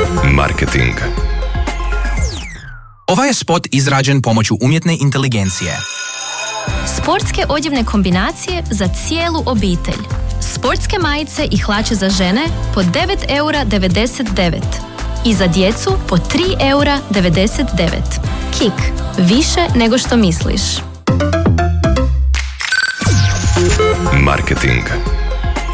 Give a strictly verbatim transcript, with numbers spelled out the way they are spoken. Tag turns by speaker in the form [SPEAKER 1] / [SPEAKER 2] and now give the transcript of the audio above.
[SPEAKER 1] Marketing.
[SPEAKER 2] Ovaj je spot izrađen pomoću umjetne inteligencije.
[SPEAKER 3] Sportske odjevne kombinacije za cijelu obitelj. Sportske majice i hlače za žene po devet eura devedeset devet i za djecu po tri eura devedeset devet. Kik, više nego što misliš.
[SPEAKER 1] Marketing.